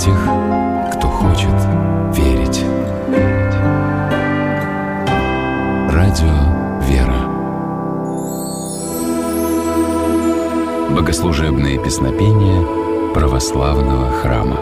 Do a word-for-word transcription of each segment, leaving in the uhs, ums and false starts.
тех, кто хочет верить. Радио «Вера». Богослужебные песнопения православного храма.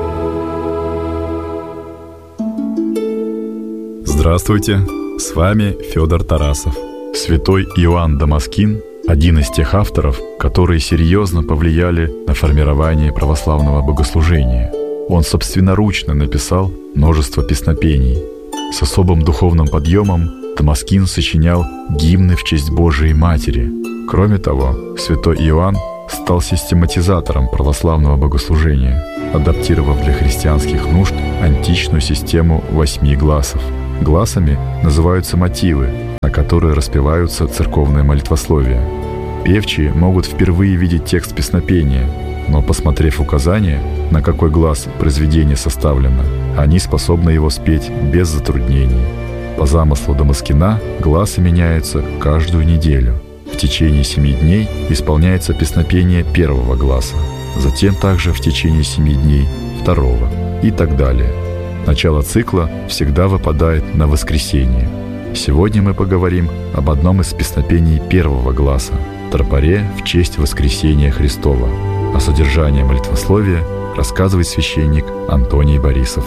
Здравствуйте, с вами Федор Тарасов. Святой Иоанн Дамаскин – один из тех авторов, которые серьезно повлияли на формирование православного богослужения. Он собственноручно написал множество песнопений. С особым духовным подъемом Дамаскин сочинял гимны в честь Божией Матери. Кроме того, святой Иоанн стал систематизатором православного богослужения, адаптировав для христианских нужд античную систему восьми гласов. Гласами называются мотивы, на которые распеваются церковные молитвословия. Певчие могут впервые видеть текст песнопения, но, посмотрев указания, на какой глас произведение составлено, они способны его спеть без затруднений. По замыслу Дамаскина гласы меняются каждую неделю. В течение семи дней исполняется песнопение первого гласа, затем также в течение семи дней второго и так далее. Начало цикла всегда выпадает на воскресенье. Сегодня мы поговорим об одном из песнопений первого гласа – тропаре в честь воскресения Христова. О содержании молитвословия рассказывает священник Антоний Борисов.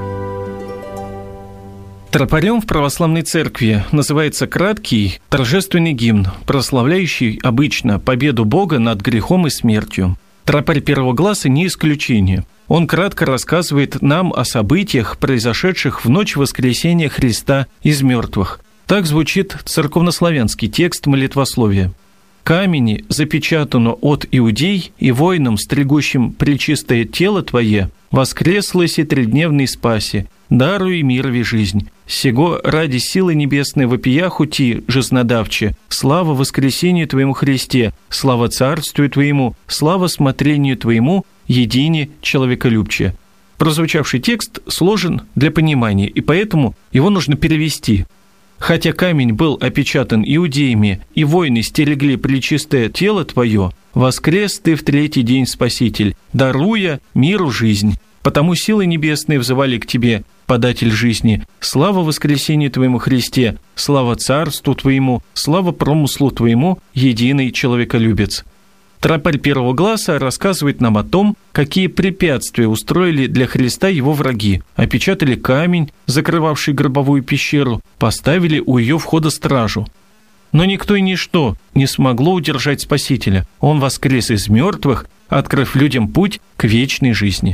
Тропарем в православной церкви называется краткий торжественный гимн, прославляющий обычно победу Бога над грехом и смертью. Тропарь первого гласа не исключение. Он кратко рассказывает нам о событиях, произошедших в ночь воскресения Христа из мертвых. Так звучит церковнославянский текст молитвословия. «Камени запечатано от иудей, и воинам, стригущим пречистое тело Твое, воскреслося тридневной спаси, даруй мирови жизнь. Сего ради силы небесной вопия хути, жизнодавче, слава воскресению Твоему Христе, слава царствию Твоему, слава смотрению Твоему, едине человеколюбче». Прозвучавший текст сложен для понимания, и поэтому его нужно перевести. «Хотя камень был опечатан иудеями, и воины стерегли пречистое тело Твое, воскрес Ты в третий день, Спаситель, даруя миру жизнь. Потому силы небесные взывали к Тебе, податель жизни. Слава воскресению Твоему Христе, слава царству Твоему, слава промыслу Твоему, единый человеколюбец». Тропарь первого гласа рассказывает нам о том, какие препятствия устроили для Христа его враги. Опечатали камень, закрывавший гробовую пещеру, поставили у ее входа стражу. Но никто и ничто не смогло удержать Спасителя. Он воскрес из мертвых, открыв людям путь к вечной жизни.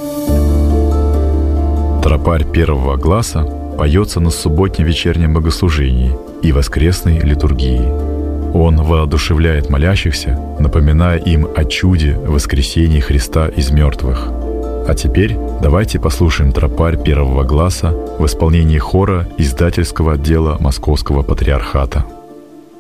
Тропарь первого гласа поется на субботнем вечернем богослужении и воскресной литургии. Он воодушевляет молящихся, напоминая им о чуде воскресения Христа из мертвых. А теперь давайте послушаем тропарь первого гласа в исполнении хора издательского отдела Московского патриархата.